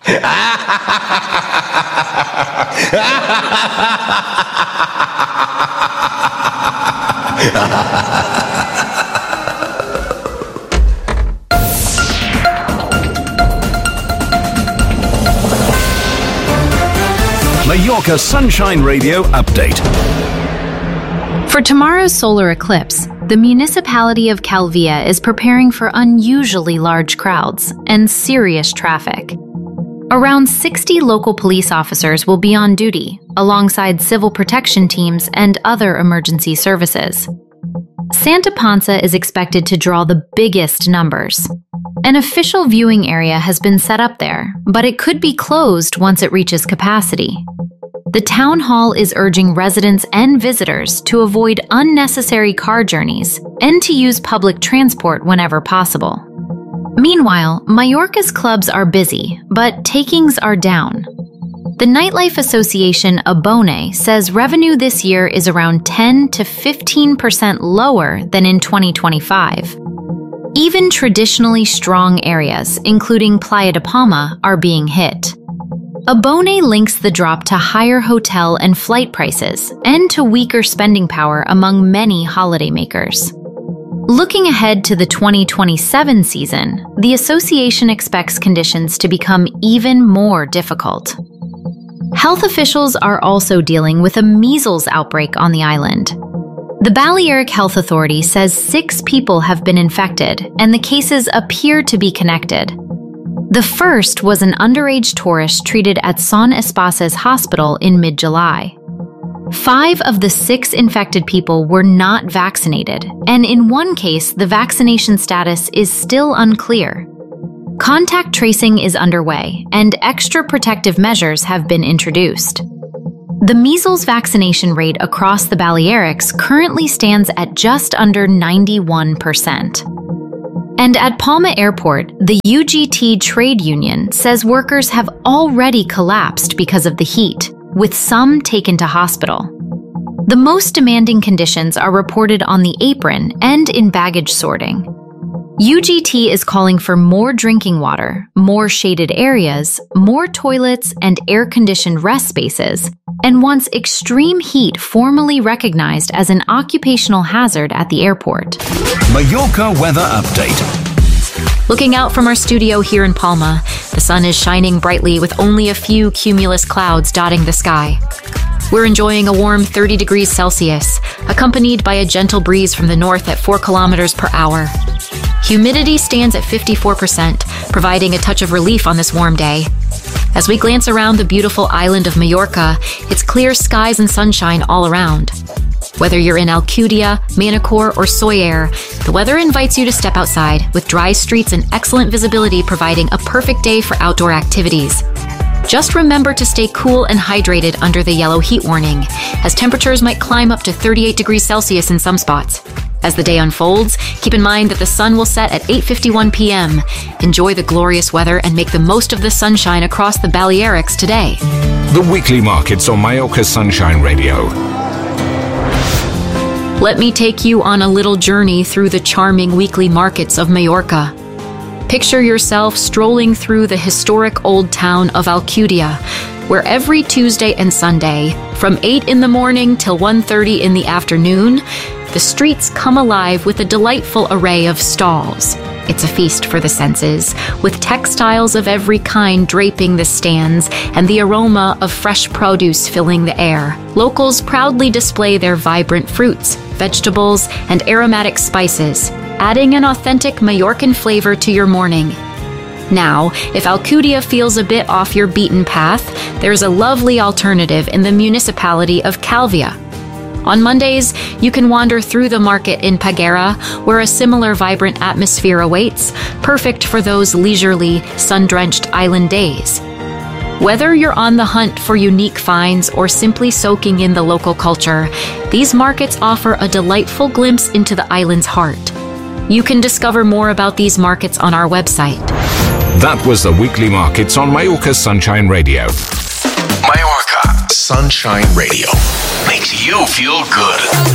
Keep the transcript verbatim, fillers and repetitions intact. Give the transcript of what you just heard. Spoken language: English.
Mallorca Sunshine Radio update. For tomorrow's solar eclipse, the municipality of Calvia is preparing for unusually large crowds and serious traffic. Around sixty local police officers will be on duty, alongside civil protection teams and other emergency services. Santa Ponsa is expected to draw the biggest numbers. An official viewing area has been set up there, but it could be closed once it reaches capacity. The town hall is urging residents and visitors to avoid unnecessary car journeys and to use public transport whenever possible. Meanwhile, Mallorca's clubs are busy, but takings are down. The Nightlife Association Abone says revenue this year is around ten to fifteen percent lower than in twenty twenty-five. Even traditionally strong areas, including Playa de Palma, are being hit. Abone links the drop to higher hotel and flight prices and to weaker spending power among many holidaymakers. Looking ahead to the twenty twenty-seven season, the association expects conditions to become even more difficult. Health officials are also dealing with a measles outbreak on the island. The Balearic Health Authority says six people have been infected, and the cases appear to be connected. The first was an underage tourist treated at Son Espaces Hospital in mid-July. Five of the six infected people were not vaccinated, and in one case, the vaccination status is still unclear. Contact tracing is underway, and extra protective measures have been introduced. The measles vaccination rate across the Balearics currently stands at just under ninety-one percent. And at Palma Airport, the U G T trade union says workers have already collapsed because of the heat, with some taken to hospital. The most demanding conditions are reported on the apron and in baggage sorting. U G T is calling for more drinking water, more shaded areas, more toilets and air-conditioned rest spaces, and wants extreme heat formally recognized as an occupational hazard at the airport. Mallorca weather update. Looking out from our studio here in Palma, the sun is shining brightly with only a few cumulus clouds dotting the sky. We're enjoying a warm thirty degrees Celsius, accompanied by a gentle breeze from the north at four kilometers per hour. Humidity stands at fifty-four percent, providing a touch of relief on this warm day. As we glance around the beautiful island of Mallorca, it's clear skies and sunshine all around. Whether you're in Alcudia, Manacor, or Soller, the weather invites you to step outside, with dry streets and excellent visibility providing a perfect day for outdoor activities. Just remember to stay cool and hydrated under the yellow heat warning, as temperatures might climb up to thirty-eight degrees Celsius in some spots. As the day unfolds, keep in mind that the sun will set at eight fifty-one p m Enjoy the glorious weather and make the most of the sunshine across the Balearics today. The weekly markets on Mallorca Sunshine Radio. Let me take you on a little journey through the charming weekly markets of Mallorca. Picture yourself strolling through the historic old town of Alcudia, where every Tuesday and Sunday, from eight in the morning till one thirty in the afternoon, the streets come alive with a delightful array of stalls. It's a feast for the senses, with textiles of every kind draping the stands and the aroma of fresh produce filling the air. Locals proudly display their vibrant fruits, vegetables, and aromatic spices, adding an authentic Mallorcan flavor to your morning. Now, if Alcudia feels a bit off your beaten path, there's a lovely alternative in the municipality of Calvia. On Mondays, you can wander through the market in Peguera, where a similar vibrant atmosphere awaits, perfect for those leisurely, sun-drenched island days. Whether you're on the hunt for unique finds or simply soaking in the local culture, these markets offer a delightful glimpse into the island's heart. You can discover more about these markets on our website. That was the weekly markets on Mallorca Sunshine Radio. Mallorca Sunshine Radio makes you feel good.